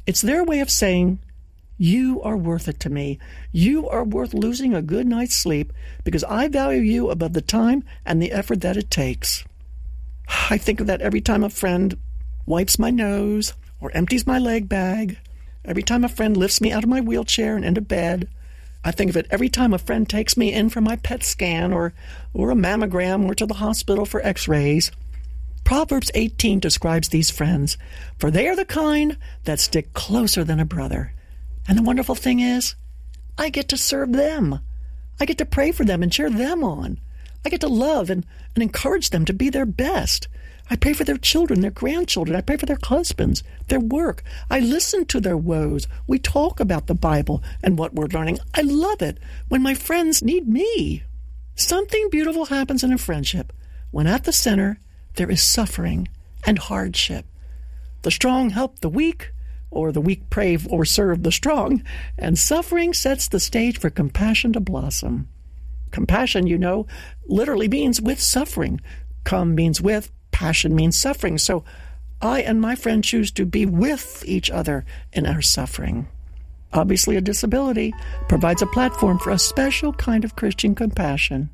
It's their way of saying, you are worth it to me. You are worth losing a good night's sleep because I value you above the time and the effort that it takes. I think of that every time a friend wipes my nose or empties my leg bag, every time a friend lifts me out of my wheelchair and into bed. I think of it every time a friend takes me in for my PET scan or a mammogram or to the hospital for x-rays. Proverbs 18 describes these friends, for they are the kind that stick closer than a brother. And the wonderful thing is, I get to serve them. I get to pray for them and cheer them on. I get to love and encourage them to be their best. I pray for their children, their grandchildren. I pray for their husbands, their work. I listen to their woes. We talk about the Bible and what we're learning. I love it when my friends need me. Something beautiful happens in a friendship when at the center there is suffering and hardship. The strong help the weak, or the weak pray or serve the strong, and suffering sets the stage for compassion to blossom. Compassion, literally means with suffering. Come means with, passion means suffering. So I and my friend choose to be with each other in our suffering. Obviously, a disability provides a platform for a special kind of Christian compassion.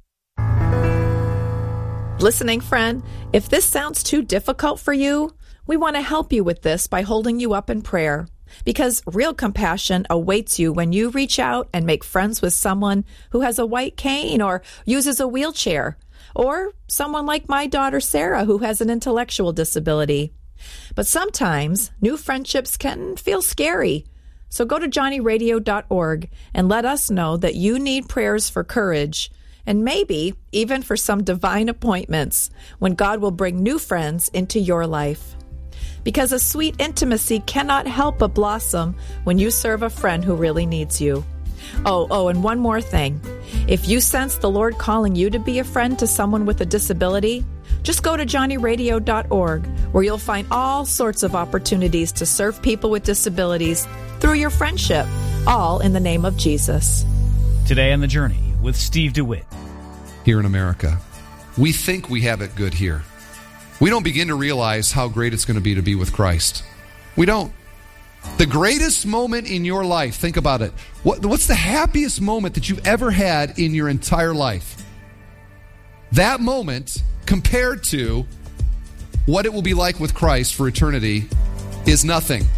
Listening friend, if this sounds too difficult for you, we want to help you with this by holding you up in prayer. Because real compassion awaits you when you reach out and make friends with someone who has a white cane or uses a wheelchair, or someone like my daughter Sarah who has an intellectual disability. But sometimes new friendships can feel scary. So go to johnnyradio.org and let us know that you need prayers for courage and maybe even for some divine appointments when God will bring new friends into your life. Because a sweet intimacy cannot help but blossom when you serve a friend who really needs you. Oh, and one more thing. If you sense the Lord calling you to be a friend to someone with a disability, just go to johnnyradio.org, where you'll find all sorts of opportunities to serve people with disabilities through your friendship, all in the name of Jesus. Today on The Journey with Steve DeWitt. Here in America, we think we have it good here. We don't begin to realize how great it's going to be with Christ. We don't. The greatest moment in your life, think about it. What's the happiest moment that you've ever had in your entire life? That moment, compared to what it will be like with Christ for eternity, is nothing.